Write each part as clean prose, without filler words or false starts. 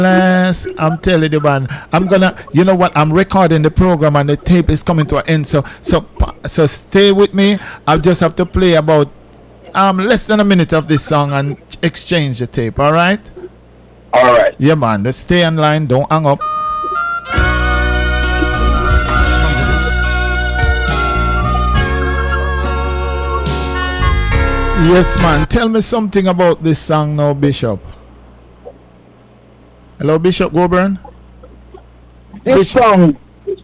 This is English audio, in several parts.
I'm telling you, man. I'm gonna, you know what? I'm recording the program and the tape is coming to an end. So stay with me. I'll just have to play about less than a minute of this song and exchange the tape. All right? All right. Yeah, man. Just stay in line. Don't hang up. Yes, man. Tell me something about this song now, Bishop. Hello, Bishop Goburn. This song,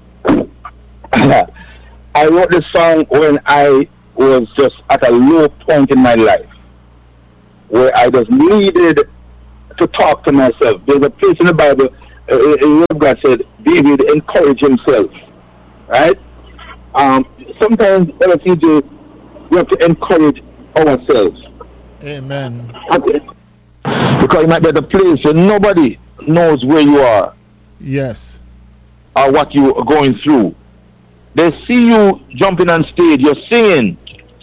I wrote this song when I was just at a low point in my life, where I just needed to talk to myself. There's a place in the Bible where God said, David encouraged himself, right? Sometimes, we have to encourage ourselves. Amen. Because you might be at a place where nobody knows where you are. Yes. Or what you are going through. They see you jumping on stage, you're singing,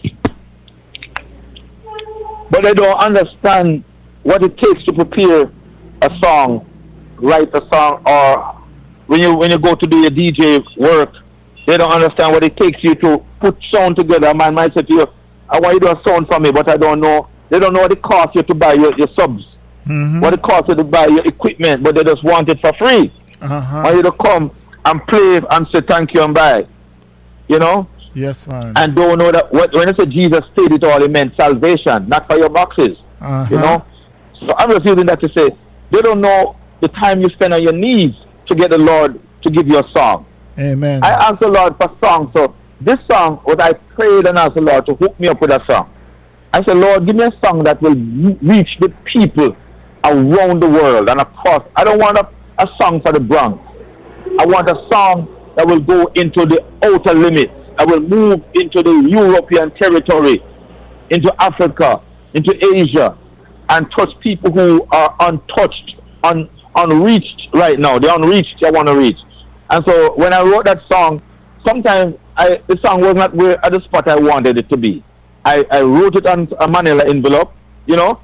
but they don't understand what it takes to prepare a song, write a song, or when you go to do your DJ work, they don't understand what it takes you to put sound together. A man might say to you, I want you to do a sound for me, but I don't know. They don't know what it costs you to buy your subs. Mm-hmm. What it costs you to buy your equipment, but they just want it for free. Uh-huh. Want you to come and play and say thank you and bye. You know? Yes, man. And don't know that when it said Jesus paid it all, it meant salvation, not for your boxes. Uh-huh. You know? So I'm just using that to say, they don't know the time you spend on your knees to get the Lord to give you a song. Amen. I asked the Lord for songs. So this song, what I prayed and asked the Lord to hook me up with a song. I said, Lord, give me a song that will reach the people around the world and across. I don't want a song for the Bronx. I want a song that will go into the outer limits. I will move into the European territory, into Africa, into Asia, and touch people who are untouched, unreached right now. They're unreached, I want to reach. And so when I wrote that song, sometimes the song was not at the spot I wanted it to be. I wrote it on a manila envelope, you know,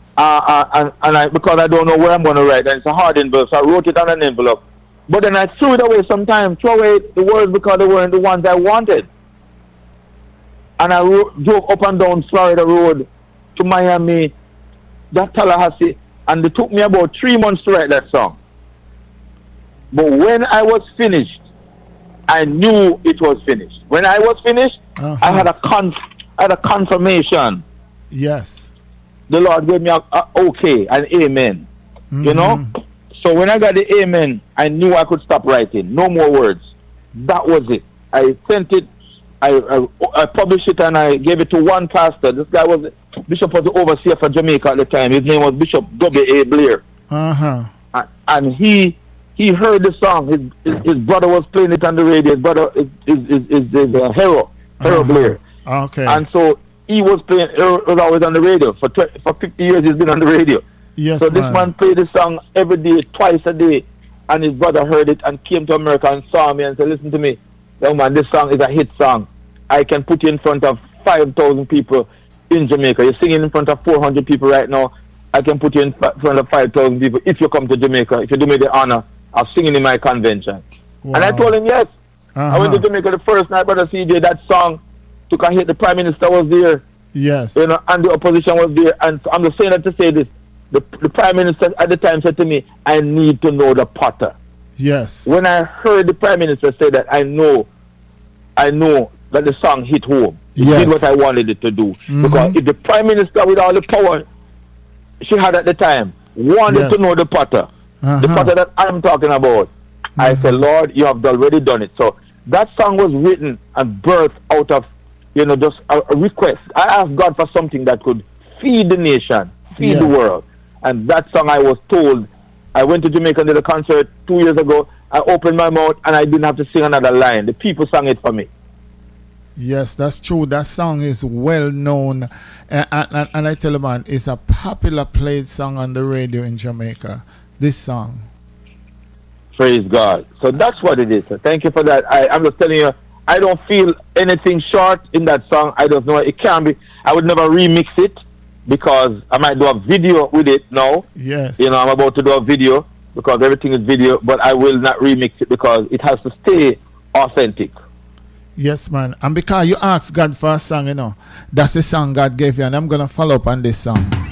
because I don't know where I'm going to write, and it's a hard envelope, so I wrote it on an envelope. But then I threw it away sometimes, threw away the words because they weren't the ones I wanted. And I drove up and down Florida Road to Miami, that Tallahassee, and it took me about 3 months to write that song. But when I was finished, I knew it was finished. When I was finished, I had a confirmation. Yes. The Lord gave me a okay, an amen. Mm-hmm. You know? So when I got the amen, I knew I could stop writing. No more words. That was it. I sent it, I published it, and I gave it to one pastor. This guy was, Bishop was the overseer for Jamaica at the time. His name was Bishop W.A. Blair. Uh-huh. And he heard the song. His brother was playing it on the radio. His brother is Harold Blair. Okay. And so he was playing, was always on the radio. For 50 years he's been on the radio. Yes, so this man played the song every day, twice a day, and his brother heard it and came to America and saw me and said, listen to me, young man, this song is a hit song. I can put you in front of 5,000 people in Jamaica. You're singing in front of 400 people right now. I can put you in front of 5,000 people if you come to Jamaica. If you do me the honor of singing in my convention. Wow. And I told him yes. I went to Jamaica the first night, Brother CJ. That song took a hit. The Prime Minister was there. Yes. You know, and the opposition was there. And so I'm just saying that to say this. The Prime Minister at the time said to me, I need to know the potter. Yes. When I heard the Prime Minister say that, I know that the song hit home. It did what I wanted it to do. Mm-hmm. Because if the Prime Minister with all the power she had at the time wanted to know the potter, the potter that I'm talking about, I said, Lord, you have already done it. So that song was written and birthed out of, you know, just a request. I asked God for something that could feed the nation, feed the world. And that song, I was told, I went to Jamaica and did a concert 2 years ago. I opened my mouth and I didn't have to sing another line. The people sang it for me. Yes, that's true. That song is well known. And I tell you, man, it's a popular played song on the radio in Jamaica. This song. Praise God. So that's what it is. So thank you for that. I'm just telling you, I don't feel anything short in that song. I don't know. It can be. I would never remix it, because I might do a video with it now. Yes. You know, I'm about to do a video. because everything is video, but I will not remix it because it has to stay authentic. Yes, man. And because you asked God for a song, that's the song God gave you, and I'm going to follow up on this song.